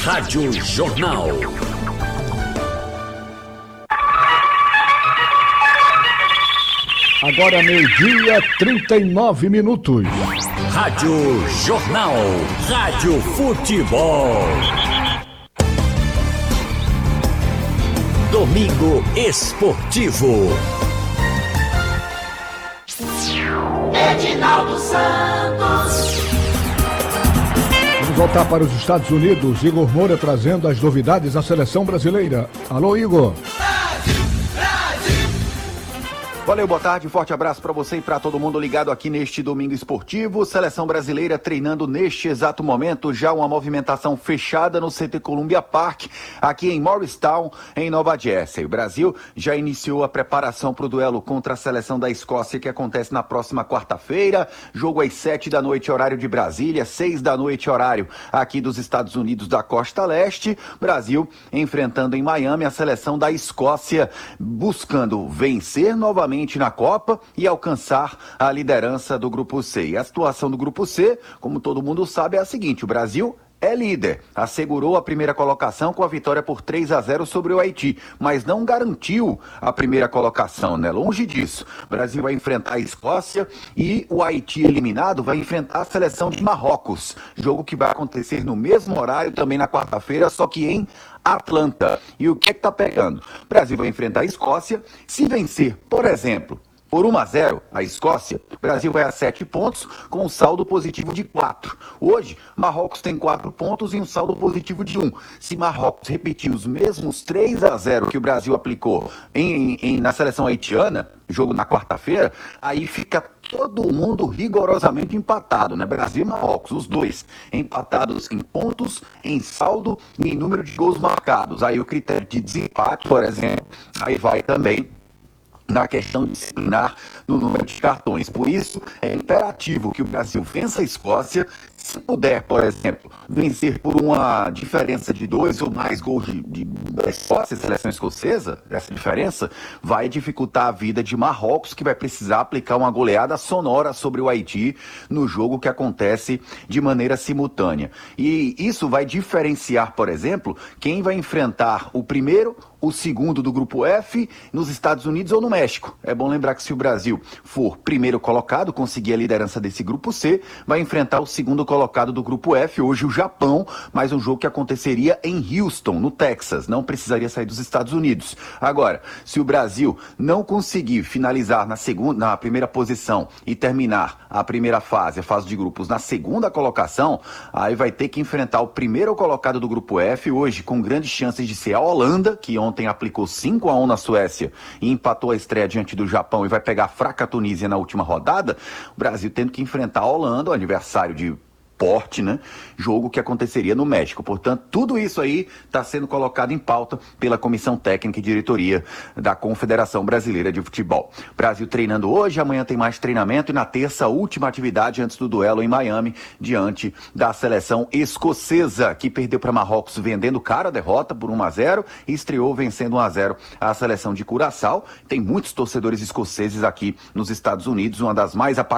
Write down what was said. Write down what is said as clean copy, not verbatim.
Rádio Jornal. Agora 12h39. Rádio Jornal. Rádio Futebol. Domingo Esportivo. Edinaldo Santos. Vamos voltar para os Estados Unidos. Igor Moura trazendo as novidades da seleção brasileira. Alô, Igor. Valeu, boa tarde, forte abraço para você e para todo mundo ligado aqui neste Domingo Esportivo. Seleção brasileira treinando neste exato momento, já uma movimentação fechada no CT Columbia Park, aqui em Morristown, em Nova Jersey. O Brasil já iniciou a preparação para o duelo contra a seleção da Escócia, que acontece na próxima quarta-feira. Jogo às 7h, horário de Brasília, 6h, horário aqui dos Estados Unidos da Costa Leste. Brasil enfrentando em Miami a seleção da Escócia, buscando vencer novamente na Copa e alcançar a liderança do Grupo C. E a situação do Grupo C, como todo mundo sabe, é a seguinte: o Brasil é líder, assegurou a primeira colocação com a vitória por 3-0 sobre o Haiti, mas não garantiu a primeira colocação, né? Longe disso. O Brasil vai enfrentar a Escócia e o Haiti eliminado vai enfrentar a seleção de Marrocos. Jogo que vai acontecer no mesmo horário, também na quarta-feira, só que em Atlanta. E o que é que tá pegando? O Brasil vai enfrentar a Escócia. Se vencer, por exemplo, por 1-0 a Escócia, o Brasil vai a 7 pontos com um saldo positivo de 4. Hoje, Marrocos tem 4 pontos e um saldo positivo de 1. Se Marrocos repetir os mesmos 3-0 que o Brasil aplicou na seleção haitiana, jogo na quarta-feira, aí fica todo mundo rigorosamente empatado, né? Brasil e Marrocos, os dois empatados em pontos, em saldo e em número de gols marcados. Aí o critério de desempate, por exemplo, aí vai também na questão disciplinar no número de cartões. Por isso, é imperativo que o Brasil vença a Escócia. Se puder, por exemplo, vencer por uma diferença de 2 ou mais gols da Escócia, seleção escocesa, essa diferença vai dificultar a vida de Marrocos, que vai precisar aplicar uma goleada sonora sobre o Haiti no jogo que acontece de maneira simultânea. E isso vai diferenciar, por exemplo, quem vai enfrentar o primeiro, o segundo do Grupo F nos Estados Unidos ou no México. É bom lembrar que se o Brasil for primeiro colocado, conseguir a liderança desse Grupo C, vai enfrentar o segundo colocado do Grupo F, hoje o Japão, mas um jogo que aconteceria em Houston, no Texas, não precisaria sair dos Estados Unidos. Agora, se o Brasil não conseguir finalizar na primeira posição e terminar a primeira fase, a fase de grupos, na segunda colocação, aí vai ter que enfrentar o primeiro colocado do Grupo F, hoje com grandes chances de ser a Holanda, que ontem aplicou 5-1 na Suécia e empatou a estreia diante do Japão e vai pegar a fraca Tunísia na última rodada. O Brasil tendo que enfrentar a Holanda, o aniversário de porte, né? Jogo que aconteceria no México. Portanto, tudo isso aí está sendo colocado em pauta pela Comissão Técnica e Diretoria da Confederação Brasileira de Futebol. Brasil treinando hoje, amanhã tem mais treinamento e na terça, última atividade antes do duelo em Miami, diante da seleção escocesa, que perdeu para Marrocos vendendo cara a derrota por 1-0 e estreou vencendo 1-0 a seleção de Curaçao. Tem muitos torcedores escoceses aqui nos Estados Unidos, uma das mais apaixonadas